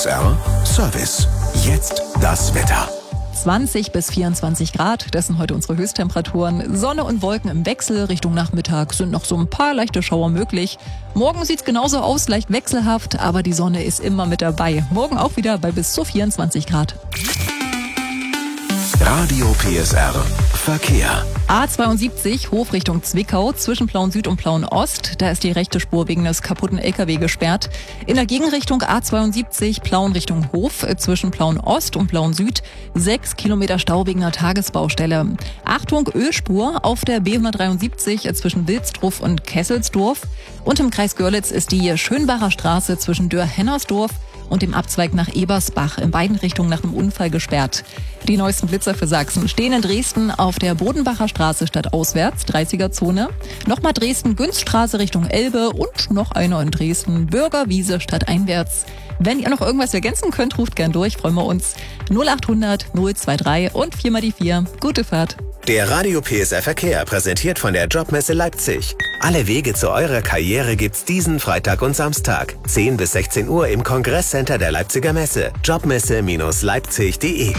PSR Service. Jetzt das Wetter. 20 bis 24 Grad, das sind heute unsere Höchsttemperaturen. Sonne und Wolken im Wechsel, Richtung Nachmittag sind noch so ein paar leichte Schauer möglich. Morgen sieht's genauso aus, leicht wechselhaft, aber die Sonne ist immer mit dabei. Morgen auch wieder bei bis zu 24 Grad. Radio PSR Verkehr. A72 Hof Richtung Zwickau zwischen Plauen Süd und Plauen Ost. Da ist die rechte Spur wegen des kaputten LKW gesperrt. In der Gegenrichtung A72 Plauen Richtung Hof zwischen Plauen Ost und Plauen Süd 6 Kilometer Stau wegen einer Tagesbaustelle. Achtung, Ölspur auf der B173 zwischen Wilsdruff und Kesselsdorf. Und im Kreis Görlitz ist die Schönbacher Straße zwischen Dörr-Hennersdorf und dem Abzweig nach Ebersbach in beiden Richtungen nach einem Unfall gesperrt. Die neuesten Blitzer für Sachsen stehen in Dresden auf der Bodenbacher Straße stadtauswärts, 30er-Zone. Nochmal Dresden-Günststraße Richtung Elbe und noch einer in Dresden, Bürgerwiese stadteinwärts. Wenn ihr noch irgendwas ergänzen könnt, ruft gern durch, freuen wir uns. 0800 023 und 4 mal die 4. Gute Fahrt. Der Radio PSR Verkehr präsentiert von der Jobmesse Leipzig. Alle Wege zu eurer Karriere gibt's diesen Freitag und Samstag. 10 bis 16 Uhr im Kongresscenter der Leipziger Messe. Jobmesse-leipzig.de